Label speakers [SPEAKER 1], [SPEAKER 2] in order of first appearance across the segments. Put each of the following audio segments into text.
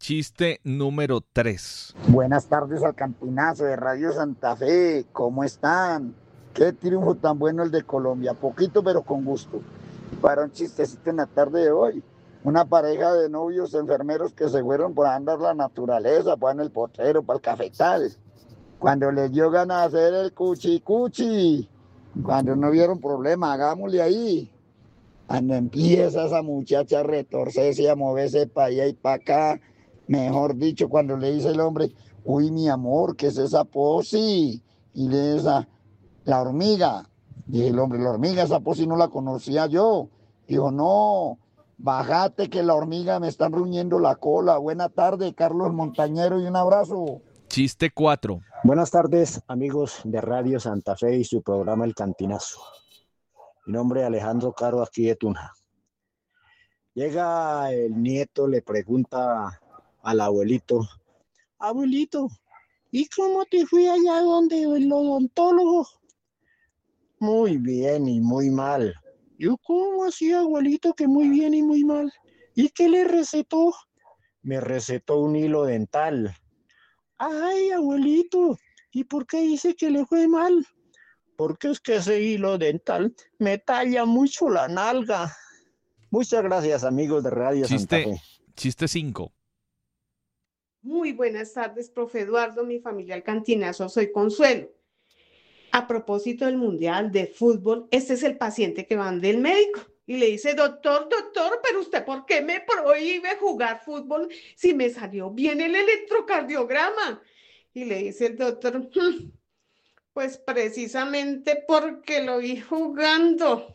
[SPEAKER 1] Chiste número 3.
[SPEAKER 2] Buenas tardes al Campinazo de Radio Santa Fe. ¿Cómo están? Qué triunfo tan bueno el de Colombia. Poquito pero con gusto. Para un chistecito en la tarde de hoy. Una pareja de novios enfermeros que se fueron por andar la naturaleza, para el potrero, para el cafetal. Cuando les dio ganas de hacer el cuchi cuchi. Cuando no vieron problema, hagámosle ahí. Cuando empieza esa muchacha a retorcerse y a moverse para allá y para acá, mejor dicho, cuando le dice el hombre, uy, mi amor, ¿qué es esa posi? Y le dice, la hormiga. Dije el hombre, la hormiga, esa posi no la conocía yo. Dijo, no, bájate que la hormiga me están ruñendo la cola. Buena tarde, Carlos Montañero, y un abrazo.
[SPEAKER 1] Chiste 4.
[SPEAKER 3] Buenas tardes, amigos de Radio Santa Fe y su programa El Cantinazo. Mi nombre es Alejandro Caro, aquí de Tunja. Llega el nieto, le pregunta al abuelito, abuelito, ¿y cómo te fui allá donde el odontólogo? Muy bien y muy mal. Yo, ¿cómo así, abuelito, que muy bien y muy mal? ¿Y qué le recetó? Me recetó un hilo dental. Ay, abuelito, ¿y por qué dice que le fue mal? Porque es que ese hilo dental me talla mucho la nalga. Muchas gracias, amigos de Radio Santa Fe.
[SPEAKER 1] Chiste 5.
[SPEAKER 4] Muy buenas tardes, profe Eduardo, mi familia El Cantinazo, soy Consuelo. A propósito del Mundial de Fútbol, este es el paciente que va del médico y le dice, doctor, pero usted, ¿por qué me prohíbe jugar fútbol si me salió bien el electrocardiograma? Y le dice el doctor, pues precisamente porque lo vi jugando.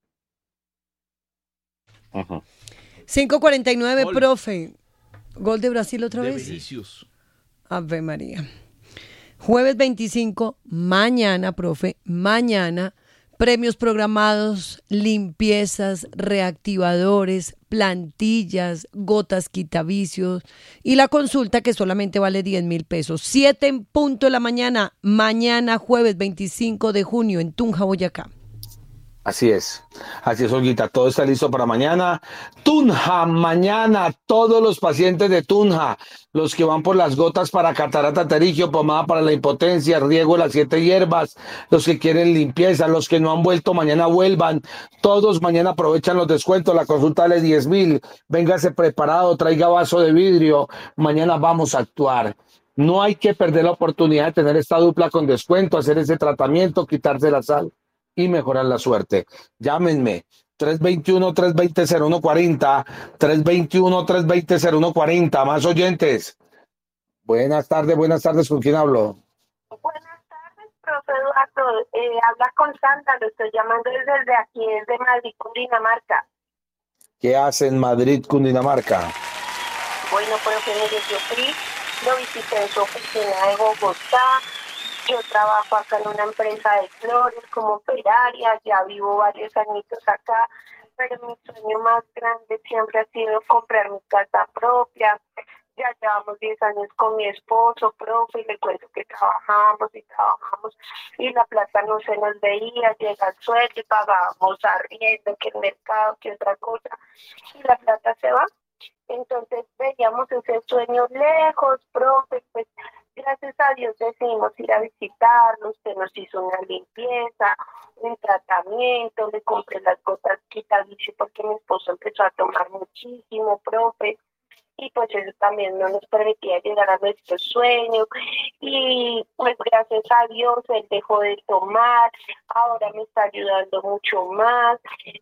[SPEAKER 5] 5:49,
[SPEAKER 1] Gol.
[SPEAKER 5] profe. Gol de Brasil otra
[SPEAKER 1] De
[SPEAKER 5] vez.
[SPEAKER 1] Vinicius.
[SPEAKER 5] Ave María. Jueves 25, mañana, profe, mañana, premios programados, limpiezas, reactivadores, plantillas, gotas quitavicios y la consulta que solamente vale 10.000 pesos. 7 en punto de la mañana, mañana, jueves 25 de junio, en Tunja, Boyacá.
[SPEAKER 6] Así es, Olguita, todo está listo para mañana. Tunja, mañana, todos los pacientes de Tunja, los que van por las gotas para catarata pterigio, pomada para la impotencia, riego de las 7 hierbas, los que quieren limpieza, los que no han vuelto, mañana vuelvan. Todos mañana aprovechan los descuentos, la consulta vale 10.000. Véngase preparado, traiga vaso de vidrio, mañana vamos a actuar. No hay que perder la oportunidad de tener esta dupla con descuento, hacer ese tratamiento, quitarse la sal y mejorar la suerte. Llámenme 321-320-0140, 321-320-0140. Más oyentes. Buenas tardes, ¿con quién hablo?
[SPEAKER 7] Buenas tardes, profe Eduardo. Habla con Sandra, lo estoy llamando desde aquí, desde Madrid, Cundinamarca.
[SPEAKER 6] ¿Qué hace en Madrid, Cundinamarca?
[SPEAKER 7] Bueno, profe, mire, yo lo visité en su oficina de Bogotá. Yo trabajo acá en una empresa de flores como operaria, ya vivo varios añitos acá, pero mi sueño más grande siempre ha sido comprar mi casa propia. Ya llevamos 10 años con mi esposo, profe, y le cuento que trabajamos y la plata no se nos veía, llega el sueldo y pagábamos arriendo, que el mercado, que otra cosa, y la plata se va. Entonces veíamos ese sueño lejos, profe, pues gracias a Dios decidimos ir a visitarlo. Usted nos hizo una limpieza, un tratamiento, le compré las gotas quitavicio porque mi esposo empezó a tomar muchísimo, profe, y pues eso también no nos permitía llegar a nuestro sueño, y pues gracias a Dios él dejó de tomar, ahora me está ayudando mucho más,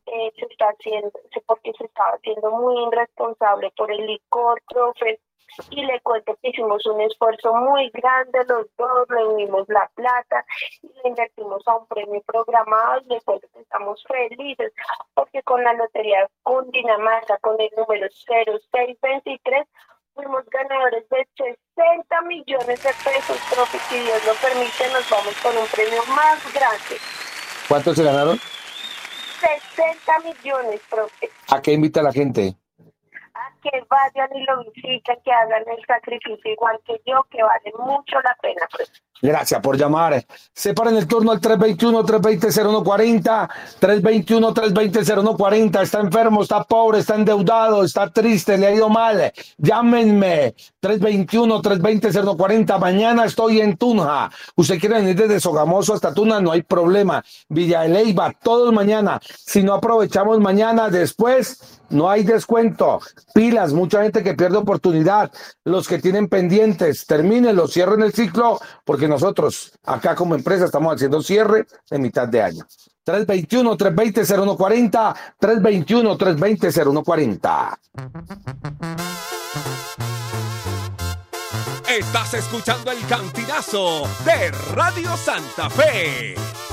[SPEAKER 7] porque se estaba haciendo muy irresponsable por el licor, profe. Y le cuento que hicimos un esfuerzo muy grande, los dos reunimos la plata y le invertimos a un premio programado, y le cuento que estamos felices porque con la Lotería Cundinamarca, con el número 0623, fuimos ganadores de 60 millones de pesos, profe. Si Dios lo permite, nos vamos con un premio más grande.
[SPEAKER 6] ¿Cuántos se ganaron?
[SPEAKER 7] 60 millones, profe.
[SPEAKER 6] ¿A qué invita la gente?
[SPEAKER 7] A que vayan y lo visiten, que hagan el sacrificio igual que yo, que vale mucho la pena, profe.
[SPEAKER 6] Gracias por llamar. Separen el turno al 321-320-0140, 321-320-0140. Está enfermo, está pobre, está endeudado, está triste, le ha ido mal. Llámenme, 321-320-0140. Mañana estoy en Tunja. Usted quiere venir desde Sogamoso hasta Tunja, no hay problema. Villa de Leyva, todos mañana. Si no aprovechamos mañana, después no hay descuento. Pilas, mucha gente que pierde oportunidad. Los que tienen pendientes, termínenlo, cierren el ciclo, porque nosotros acá como empresa estamos haciendo cierre en mitad de año. 321-320-0140, 321-320-0140.
[SPEAKER 8] Estás escuchando El Cantinazo de Radio Santa Fe.